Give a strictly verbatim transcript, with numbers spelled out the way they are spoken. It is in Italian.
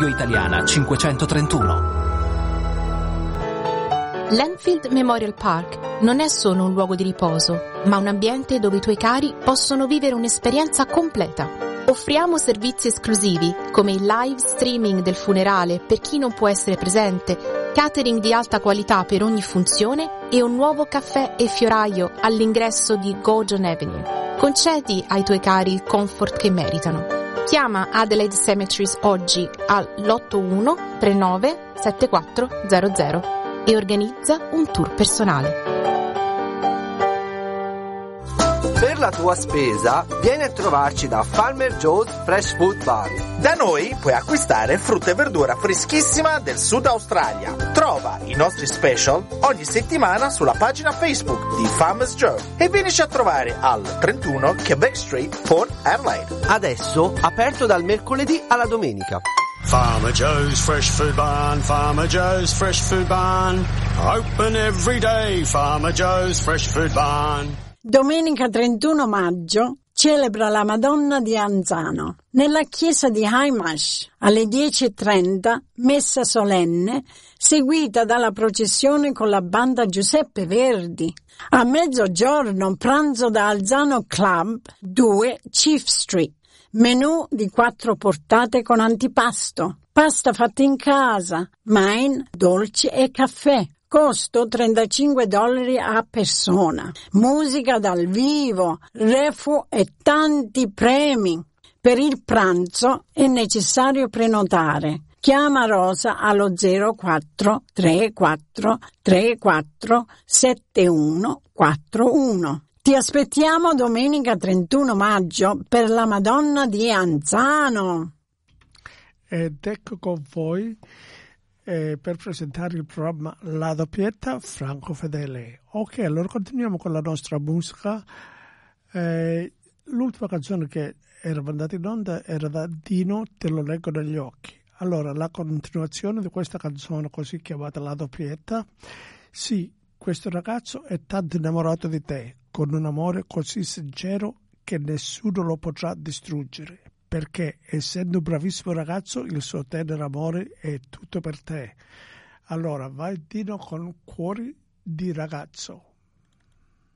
Via Italiana cinquecentotrentuno. L'Enfield Memorial Park non è solo un luogo di riposo, ma un ambiente dove i tuoi cari possono vivere un'esperienza completa. Offriamo servizi esclusivi come il live streaming del funerale per chi non può essere presente, catering di alta qualità per ogni funzione e un nuovo caffè e fioraio all'ingresso di Gordon Avenue. Concedi ai tuoi cari il comfort che meritano. Chiama Adelaide Cemeteries oggi all'otto uno tre nove sette quattro zero zero e organizza un tour personale. Per la tua spesa vieni a trovarci da Farmer Joe's Fresh Food Bar. Da noi puoi acquistare frutta e verdura freschissima del Sud Australia. Trova i nostri special ogni settimana sulla pagina Facebook di Farmer's Joe e vienici a trovare al trentuno Quebec Street, Port Adelaide. Adesso aperto dal mercoledì alla domenica. Farmer Joe's Fresh Food Barn, Farmer Joe's Fresh Food Barn, open every day, Farmer Joe's Fresh Food Barn. Domenica trentuno maggio celebra la Madonna di Anzano. Nella chiesa di Haimash alle dieci e trenta, messa solenne, seguita dalla processione con la banda Giuseppe Verdi. A mezzogiorno pranzo da Alzano Club due Chief Street. Menù di quattro portate con antipasto, pasta fatta in casa, wine, dolci e caffè. Costo trentacinque dollari a persona. Musica dal vivo, refu e tanti premi. Per il pranzo è necessario prenotare. Chiama Rosa allo zero quattro tre quattro tre quattro sette uno quattro uno. Ti aspettiamo domenica trentuno maggio per la Madonna di Anzano. Ed ecco con voi eh, per presentare il programma La Doppietta Franco Fedele. Ok, allora continuiamo con la nostra musica. Eh, l'ultima canzone che era mandata in onda era da Dino, Te lo leggo negli occhi. Allora, la continuazione di questa canzone così chiamata La Doppietta. Sì, questo ragazzo è tanto innamorato di te, con un amore così sincero che nessuno lo potrà distruggere, perché essendo un bravissimo ragazzo il suo tenero amore è tutto per te. Allora vai Dino con cuori di ragazzo.